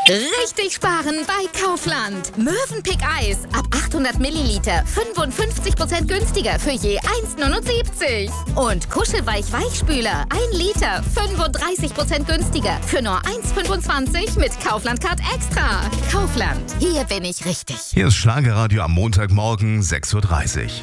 Richtig sparen bei Kaufland. Mövenpick Eis ab 800 Milliliter 55% günstiger für je 1,79. Und Kuschelweich Weichspüler 1 Liter 35% günstiger für nur 1,25 mit Kaufland Card Extra. Kaufland, hier bin ich richtig. Hier ist Schlagerradio am Montagmorgen 6:30 Uhr.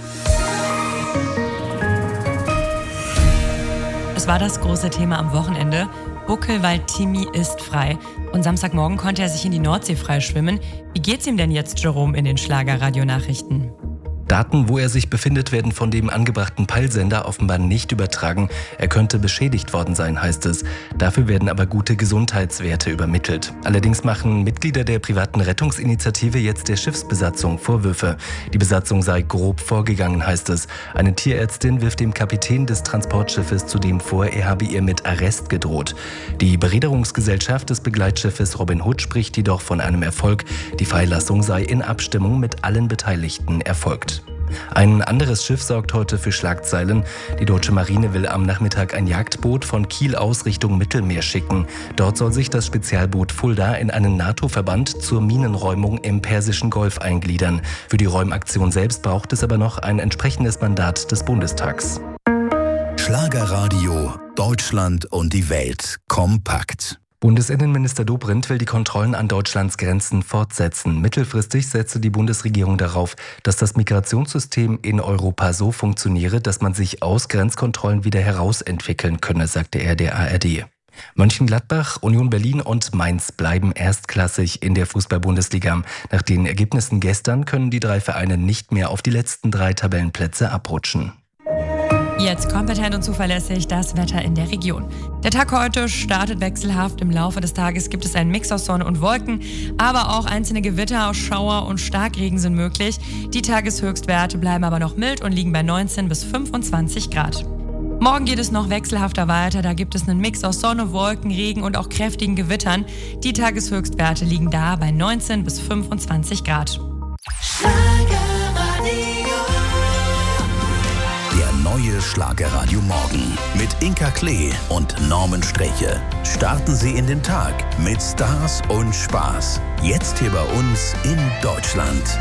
Es war das große Thema am Wochenende. Buckelwald-Timmy ist frei. Und Samstagmorgen konnte er sich in die Nordsee freischwimmen. Wie geht's ihm denn jetzt, Jerome, in den Schlagerradio-Nachrichten? Daten, wo er sich befindet, werden von dem angebrachten Peilsender offenbar nicht übertragen. Er könnte beschädigt worden sein, heißt es. Dafür werden aber gute Gesundheitswerte übermittelt. Allerdings machen Mitglieder der privaten Rettungsinitiative jetzt der Schiffsbesatzung Vorwürfe. Die Besatzung sei grob vorgegangen, heißt es. Eine Tierärztin wirft dem Kapitän des Transportschiffes zudem vor, er habe ihr mit Arrest gedroht. Die Bereederungsgesellschaft des Begleitschiffes Robin Hood spricht jedoch von einem Erfolg. Die Freilassung sei in Abstimmung mit allen Beteiligten erfolgt. Ein anderes Schiff sorgt heute für Schlagzeilen. Die deutsche Marine will am Nachmittag ein Jagdboot von Kiel aus Richtung Mittelmeer schicken. Dort soll sich das Spezialboot Fulda in einen NATO-Verband zur Minenräumung im Persischen Golf eingliedern. Für die Räumaktion selbst braucht es aber noch ein entsprechendes Mandat des Bundestags. Schlagerradio, Deutschland und die Welt kompakt. Bundesinnenminister Dobrindt will die Kontrollen an Deutschlands Grenzen fortsetzen. Mittelfristig setze die Bundesregierung darauf, dass das Migrationssystem in Europa so funktioniere, dass man sich aus Grenzkontrollen wieder herausentwickeln könne, sagte er der ARD. Mönchengladbach, Union Berlin und Mainz bleiben erstklassig in der Fußball-Bundesliga. Nach den Ergebnissen gestern können die drei Vereine nicht mehr auf die letzten 3 Tabellenplätze abrutschen. Jetzt kompetent und zuverlässig das Wetter in der Region. Der Tag heute startet wechselhaft. Im Laufe des Tages gibt es einen Mix aus Sonne und Wolken, aber auch einzelne Gewitter, Schauer und Starkregen sind möglich. Die Tageshöchstwerte bleiben aber noch mild und liegen bei 19 bis 25 Grad. Morgen geht es noch wechselhafter weiter. Da gibt es einen Mix aus Sonne, Wolken, Regen und auch kräftigen Gewittern. Die Tageshöchstwerte liegen da bei 19 bis 25 Grad. Neue Schlagerradio Morgen mit Inka Klee und Norman Streche. Starten Sie in den Tag mit Stars und Spaß. Jetzt hier bei uns in Deutschland.